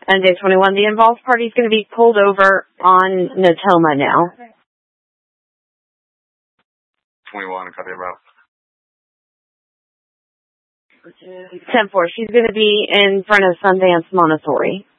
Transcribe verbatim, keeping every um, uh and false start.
And day twenty-one, the involved party is going to be pulled over on Natoma now. twenty-one, copy about. ten four, she's going to be in front of Sundance Montessori.